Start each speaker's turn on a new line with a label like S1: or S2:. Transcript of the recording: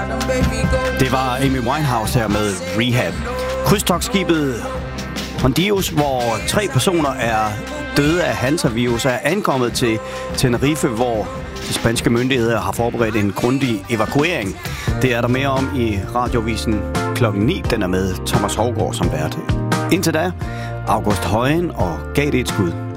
S1: Det var Amy Winehouse her med Rehab. Krydstogtskibet Hondius, hvor 3 personer er døde af hantavirus, er ankommet til Tenerife, hvor de spanske myndigheder har forberedt en grundig evakuering. Det er der mere om i radiovisen klokken 9. Den er med Thomas Hovgaard som vært. Indtil da, August Højen og Gav det et skud.